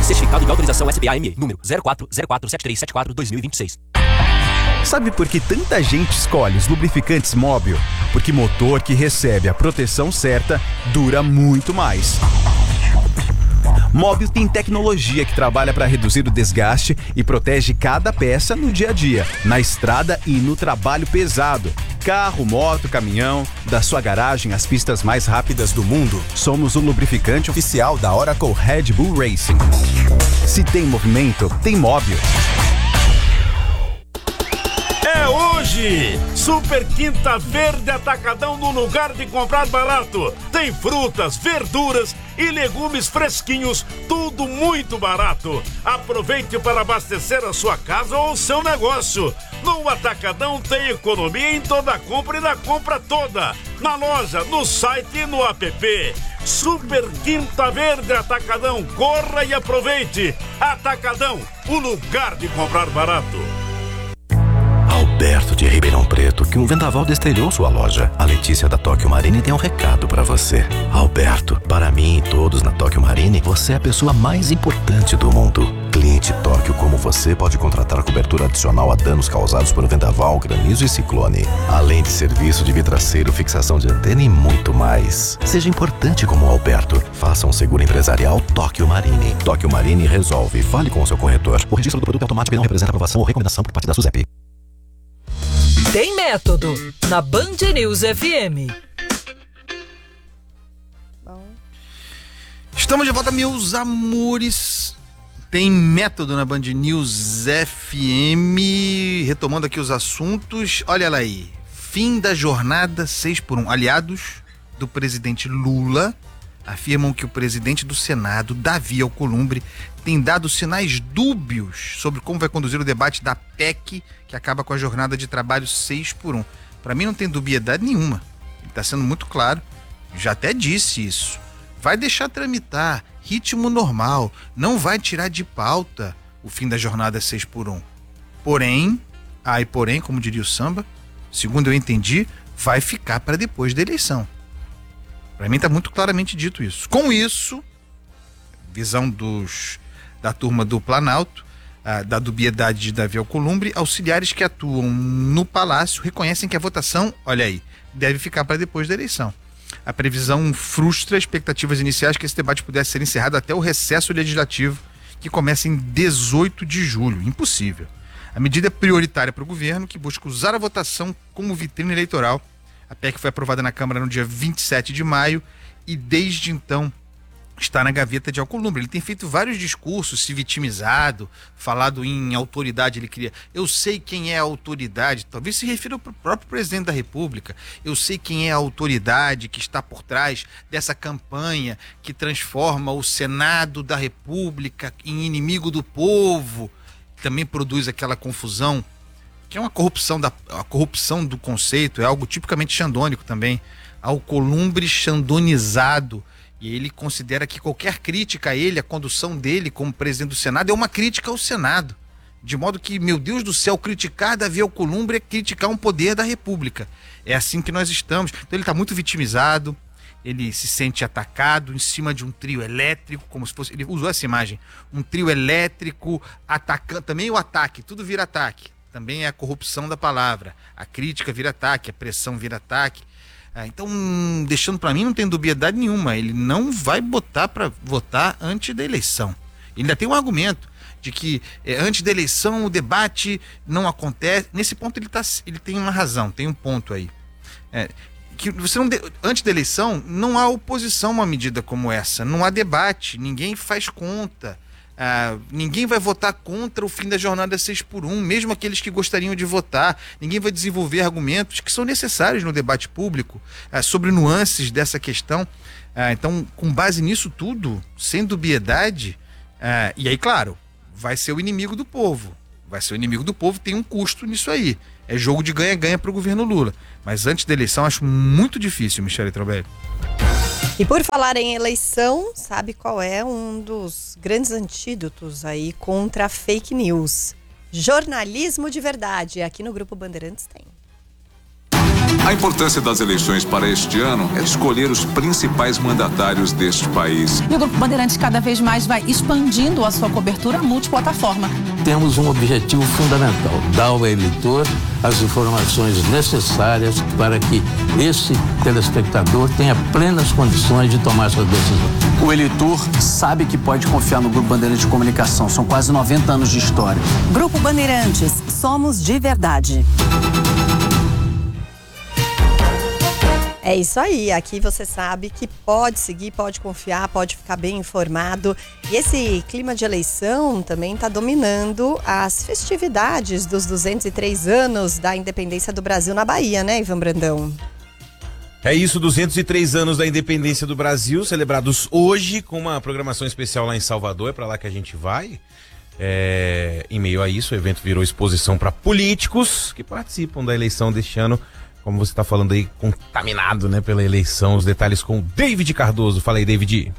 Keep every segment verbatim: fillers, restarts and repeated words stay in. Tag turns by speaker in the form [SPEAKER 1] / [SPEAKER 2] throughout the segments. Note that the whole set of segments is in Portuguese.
[SPEAKER 1] Certificado de autorização S P A M E, número zero quatro zero quatro sete três sete quatro dois mil e vinte e seis.
[SPEAKER 2] Sabe por que tanta gente escolhe os lubrificantes Mobil? Porque motor que recebe a proteção certa dura muito mais. Mobil tem tecnologia que trabalha para reduzir o desgaste e protege cada peça no dia a dia, na estrada e no trabalho pesado. Carro, moto, caminhão, da sua garagem às pistas mais rápidas do mundo, somos o lubrificante oficial da Oracle Red Bull Racing. Se tem movimento, tem Mobil.
[SPEAKER 3] É hoje! Super Quinta Verde Atacadão no lugar de comprar barato. Tem frutas, verduras e legumes fresquinhos, tudo muito barato. Aproveite para abastecer a sua casa ou o seu negócio. No Atacadão tem economia em toda a compra e na compra toda. Na loja, no site e no app. Super Quinta Verde Atacadão, corra e aproveite. Atacadão, o lugar de comprar barato.
[SPEAKER 4] Alberto de Ribeirão Preto, que um vendaval destrelhou sua loja. A Letícia da Tóquio Marine tem um recado pra você. Alberto, para mim e todos na Tóquio Marine, você é a pessoa mais importante do mundo. Cliente Tóquio como você pode contratar cobertura adicional a danos causados por vendaval, granizo e ciclone. Além de serviço de vitraceiro, fixação de antena e muito mais. Seja importante como o Alberto. Faça um seguro empresarial Tóquio Marine. Tóquio Marine resolve. Fale com o seu corretor. O registro do produto automático não representa aprovação ou recomendação por parte da SUSEP.
[SPEAKER 5] Tem método na Band News F M.
[SPEAKER 6] Bom.
[SPEAKER 7] Estamos de volta, meus amores. Tem método na Band News F M. Retomando aqui os assuntos. Olha ela aí. Fim da jornada seis por um. Aliados do presidente Lula afirmam que o presidente do Senado, Davi Alcolumbre, tem dado sinais dúbios sobre como vai conduzir o debate da P E C, que acaba com a jornada de trabalho seis por um. Para mim não tem dubiedade nenhuma. Ele está sendo muito claro. Já até disse isso. Vai deixar tramitar, ritmo normal, não vai tirar de pauta o fim da jornada seis por um. Porém, ai porém, como diria o samba, segundo eu entendi, vai ficar para depois da eleição. Para mim está muito claramente dito isso. Com isso, visão dos, da turma do Planalto, ah, da dubiedade de Davi Alcolumbre, auxiliares que atuam no Palácio reconhecem que a votação, olha aí, deve ficar para depois da eleição. A previsão frustra expectativas iniciais que esse debate pudesse ser encerrado até o recesso legislativo, que começa em dezoito de julho. Impossível. A medida é prioritária para o governo, que busca usar a votação como vitrine eleitoral. A P E C foi aprovada na Câmara no dia vinte e sete de maio e desde então está na gaveta de Alcolumbre. Ele tem feito vários discursos, se vitimizado, falado em autoridade. Ele queria, eu sei quem é a autoridade, talvez se refira ao próprio presidente da República. Eu sei quem é a autoridade que está por trás dessa campanha que transforma o Senado da República em inimigo do povo. Também produz aquela confusão, que é uma corrupção, da, a corrupção do conceito, é algo tipicamente xandônico também. Alcolumbre xandonizado. E ele considera que qualquer crítica a ele, a condução dele como presidente do Senado, é uma crítica ao Senado. De modo que, meu Deus do céu, criticar Davi Alcolumbre é criticar um poder da República. É assim que nós estamos. Então ele está muito vitimizado, ele se sente atacado em cima de um trio elétrico, como se fosse... Ele usou essa imagem. Um trio elétrico atacando... Também o ataque, tudo vira ataque. Também é a corrupção da palavra. A crítica vira ataque, a pressão vira ataque. Ah, então, deixando para mim, não tem dubiedade nenhuma. Ele não vai botar para votar antes da eleição. Ele ainda tem um argumento de que é, antes da eleição o debate não acontece. Nesse ponto ele, tá, ele tem uma razão, tem um ponto aí. É, que você não de, antes da eleição não há oposição a uma medida como essa. Não há debate, ninguém faz conta. Ah, ninguém vai votar contra o fim da jornada seis por um, mesmo aqueles que gostariam de votar. Ninguém vai desenvolver argumentos que são necessários no debate público ah, sobre nuances dessa questão. Ah, então, com base nisso tudo, sem dubiedade, ah, e aí, claro, vai ser o inimigo do povo. Vai ser o inimigo do povo, tem um custo nisso aí. É jogo de ganha-ganha para o governo Lula. Mas antes da eleição, acho muito difícil, Michele Trobelli.
[SPEAKER 6] E por falar em eleição, sabe qual é um dos grandes antídotos aí contra a fake news? Jornalismo de verdade. Aqui no Grupo Bandeirantes tem.
[SPEAKER 8] A importância das eleições para este ano é escolher os principais mandatários deste país.
[SPEAKER 9] E o Grupo Bandeirantes cada vez mais vai expandindo a sua cobertura multiplataforma.
[SPEAKER 10] Temos um objetivo fundamental: dar ao eleitor as informações necessárias para que esse telespectador tenha plenas condições de tomar sua decisão.
[SPEAKER 11] O eleitor sabe que pode confiar no Grupo Bandeirantes de Comunicação. São quase noventa anos de história.
[SPEAKER 12] Grupo Bandeirantes, somos de verdade.
[SPEAKER 6] É isso aí, aqui você sabe que pode seguir, pode confiar, pode ficar bem informado. E esse clima de eleição também está dominando as festividades dos duzentos e três anos da independência do Brasil na Bahia, né, Ivan Brandão?
[SPEAKER 13] É isso, duzentos e três anos da independência do Brasil, celebrados hoje com uma programação especial lá em Salvador, é para lá que a gente vai. É, em meio a isso, o evento virou exposição para políticos que participam da eleição deste ano. Como você está falando aí, contaminado, né, pela eleição. Os detalhes com o David Cardoso. Fala aí, David.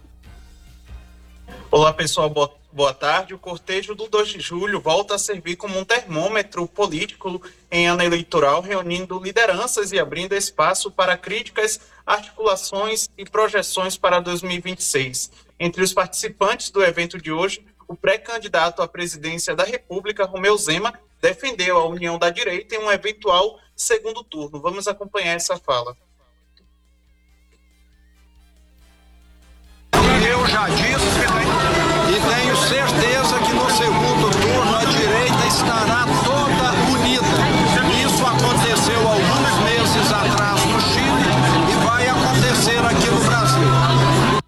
[SPEAKER 14] Olá, pessoal. Boa, boa tarde. O cortejo do dois de julho volta a servir como um termômetro político em ano eleitoral, reunindo lideranças e abrindo espaço para críticas, articulações e projeções para dois mil e vinte e seis. Entre os participantes do evento de hoje, o pré-candidato à presidência da República, Romeu Zema, defendeu a união da direita em um eventual segundo turno. Vamos acompanhar essa fala.
[SPEAKER 15] Eu já disse e tenho certeza que no segundo turno a direita estará toda unida. Isso aconteceu alguns meses atrás no Chile e vai acontecer aqui no Brasil.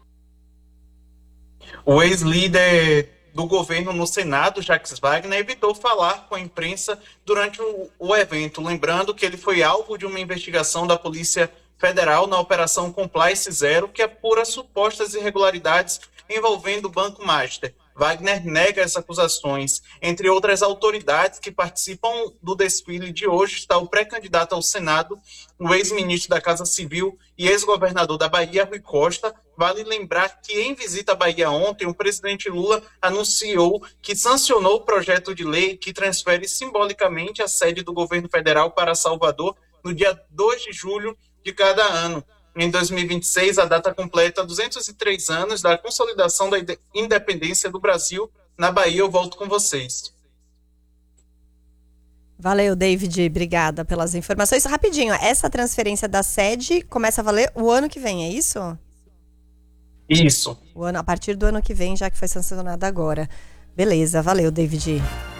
[SPEAKER 14] O ex-líder do governo no Senado, Jacques Wagner, evitou falar com a imprensa durante o, o evento, lembrando que ele foi alvo de uma investigação da Polícia Federal na Operação Compliance Zero, que apura supostas irregularidades envolvendo o Banco Master. Wagner nega as acusações. Entre outras autoridades que participam do desfile de hoje está o pré-candidato ao Senado, o ex-ministro da Casa Civil e ex-governador da Bahia, Rui Costa. Vale lembrar que em visita à Bahia ontem, o presidente Lula anunciou que sancionou o projeto de lei que transfere simbolicamente a sede do governo federal para Salvador no dia dois de julho de cada ano. Em dois mil e vinte e seis, a data completa duzentos e três anos da consolidação da independência do Brasil. Na Bahia, eu volto com vocês.
[SPEAKER 6] Valeu, David. Obrigada pelas informações. Rapidinho, essa transferência da sede começa a valer o ano que vem, é isso?
[SPEAKER 14] Isso.
[SPEAKER 6] O ano, a partir do ano que vem, já que foi sancionada agora. Beleza, valeu, David.